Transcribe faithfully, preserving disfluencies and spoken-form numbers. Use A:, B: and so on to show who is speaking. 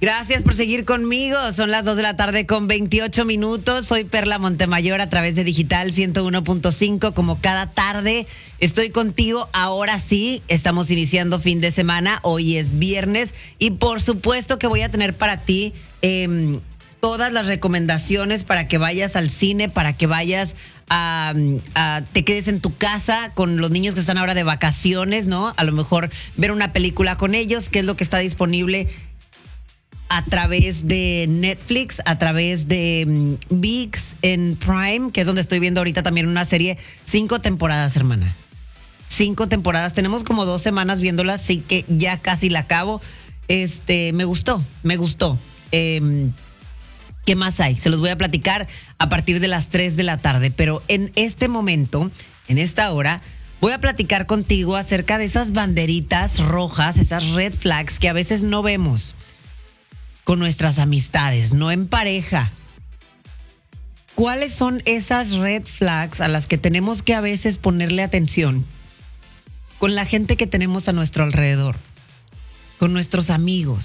A: Gracias por seguir conmigo. Son las dos de la tarde con veintiocho minutos. Soy Perla Montemayor a través de Digital ciento uno punto cinco. Como cada tarde estoy contigo. Ahora sí, estamos iniciando fin de semana. Hoy es viernes y por supuesto que voy a tener para ti eh, todas las recomendaciones para que vayas al cine, para que vayas a, a te quedes en tu casa con los niños que están ahora de vacaciones, ¿no? A lo mejor ver una película con ellos, que es lo que está disponible a través de Netflix, a través de um, ViX en Prime, que es donde estoy viendo ahorita también una serie. Cinco temporadas, hermana. Cinco temporadas. Tenemos como dos semanas viéndola, así que ya casi la acabo. Este, me gustó, me gustó. Eh, ¿Qué más hay? Se los voy a platicar a partir de las tres de la tarde. Pero en este momento, en esta hora, voy a platicar contigo acerca de esas banderitas rojas, esas red flags que a veces no vemos con nuestras amistades, no en pareja. ¿Cuáles son esas red flags a las que tenemos que a veces ponerle atención con la gente que tenemos a nuestro alrededor, con nuestros amigos?